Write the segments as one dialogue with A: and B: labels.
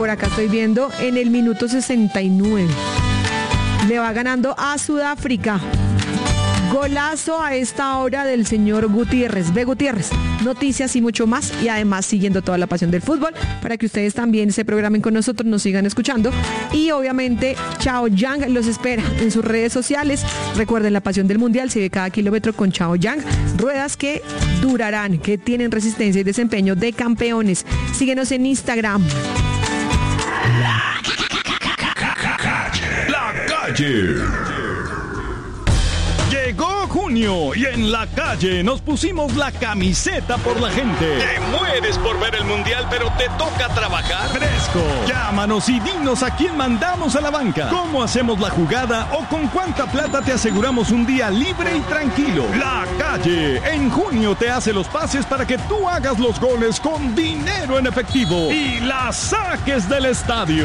A: Por acá estoy viendo en el minuto 69. Le va ganando a Sudáfrica. Golazo a esta hora del señor Gutiérrez. Ve Gutiérrez, noticias y mucho más. Y además siguiendo toda la pasión del fútbol para que ustedes también se programen con nosotros, nos sigan escuchando. Y obviamente Chao Yang los espera en sus redes sociales. Recuerden, la pasión del mundial se ve cada kilómetro con Chao Yang. Ruedas que durarán, que tienen resistencia y desempeño de campeones. Síguenos en Instagram.
B: La calle. Llegó junio y en la calle nos pusimos la camiseta por la gente.
C: Te mueres por ver el mundial, pero te toca trabajar.
B: Fresco. Llámanos y dinos a quién mandamos a la banca, cómo hacemos la jugada o con cuánta plata te aseguramos un día libre y tranquilo. La calle en junio te hace los pases para que tú hagas los goles con dinero en efectivo y la saques del estadio.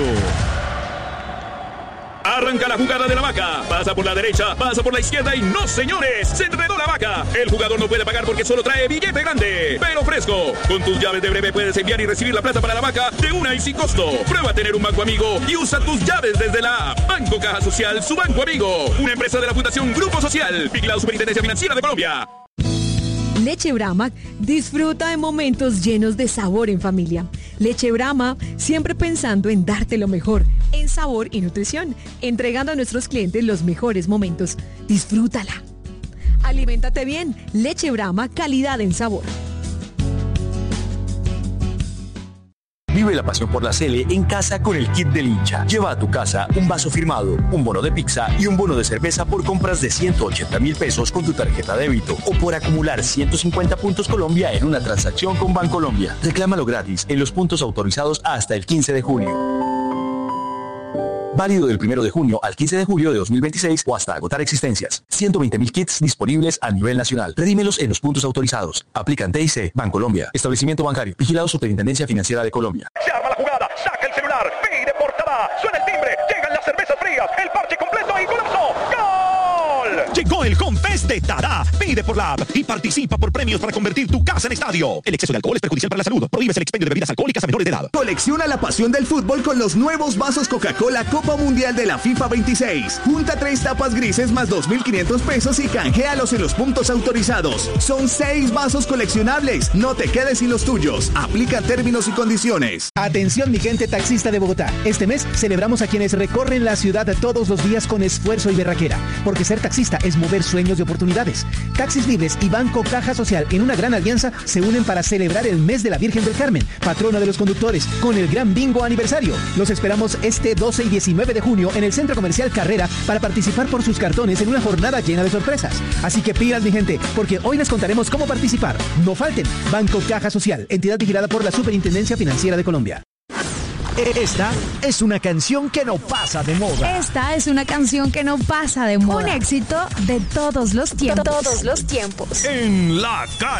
C: Arranca la jugada de la vaca. Pasa por la derecha, pasa por la izquierda y ¡no, señores! ¡Se enredó la vaca! El jugador no puede pagar porque solo trae billete grande. Pero Fresco. Con tus llaves de breve puedes enviar y recibir la plata para la vaca de una y sin costo. Prueba a tener un banco amigo y usa tus llaves desde la app. Banco Caja Social, su banco amigo. Una empresa de la Fundación Grupo Social. Vigilado Superintendencia Financiera de Colombia.
A: Leche Brahma disfruta de momentos llenos de sabor en familia. Leche Brahma, siempre pensando en darte lo mejor, en sabor y nutrición, entregando a nuestros clientes los mejores momentos. Disfrútala. Aliméntate bien. Leche Brahma, calidad en sabor.
D: Vive la pasión por la Sele en casa con el kit del hincha. Lleva a tu casa un vaso firmado, un bono de pizza y un bono de cerveza por compras de 180,000 pesos con tu tarjeta débito o por acumular 150 puntos Colombia en una transacción con Bancolombia. Reclámalo gratis en los puntos autorizados hasta el 15 de junio. Válido del 1 de junio al 15 de julio de 2026 o hasta agotar existencias. 120,000 kits disponibles a nivel nacional. Redímelos en los puntos autorizados. Aplican TIC, Bancolombia. Establecimiento bancario. Vigilado Superintendencia Financiera de Colombia.
C: Se arma la jugada, saca el celular, pide portada, suena el timbre, llegan las cervezas frías, el parche completo y colapsó. ¡Gol!
E: Llegó el Confes de Tadá. Pide por la app y participa por premios para convertir tu casa en estadio. El exceso de alcohol es perjudicial para la salud. Prohíbes el expendio de bebidas alcohólicas a menores de edad.
F: Colecciona la pasión del fútbol con los nuevos vasos Coca-Cola Copa Mundial de la FIFA 26. Junta 3 tapas grises más 2.500 pesos y canjealos en los puntos autorizados. Son 6 vasos coleccionables. No te quedes sin los tuyos. Aplica términos y condiciones.
G: Atención, mi gente taxista de Bogotá. Este mes celebramos a quienes recorren la ciudad todos los días con esfuerzo y berraquera. Porque ser taxista es mover sueños de oportunidades. Taxis Libres y Banco Caja Social en una gran alianza se unen para celebrar el mes de la Virgen del Carmen, patrona de los conductores, con el gran bingo aniversario. Los esperamos este 12 y 19 de junio en el Centro Comercial Carrera para participar por sus cartones en una jornada llena de sorpresas. Así que pilas, mi gente, porque hoy les contaremos cómo participar. No falten. Banco Caja Social, entidad vigilada por la Superintendencia Financiera de Colombia.
E: Esta es una canción que no pasa de moda.
H: Esta es una canción que no pasa de moda. Un éxito de todos los tiempos.
B: En la calle.